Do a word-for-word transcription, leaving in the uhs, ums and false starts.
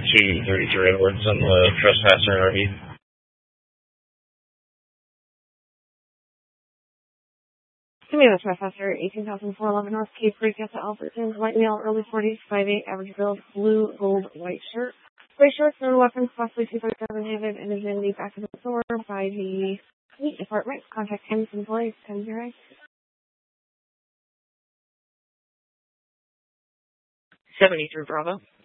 two thirty-three Edwards on the trespasser R V. Give me the trespasser, eighteen thousand four eleven North Cape Creek, at the Albertsons, white male, early forties, five eight, average build, blue, gold, white shirt. Gray shorts, no weapons, possibly two forty-seven handed, and is in the back of the store by the meat department. Contact him, employees, ten zero. seventy-three Bravo.